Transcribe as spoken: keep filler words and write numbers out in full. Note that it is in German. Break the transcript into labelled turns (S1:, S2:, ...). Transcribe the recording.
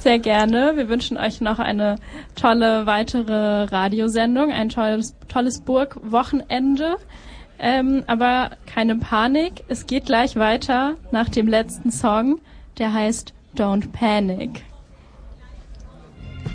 S1: Sehr gerne. Wir wünschen euch noch eine tolle weitere Radiosendung, ein tolles, tolles Burgwochenende. Ähm, aber keine Panik, es geht gleich weiter nach dem letzten Song, der heißt Don't Panic.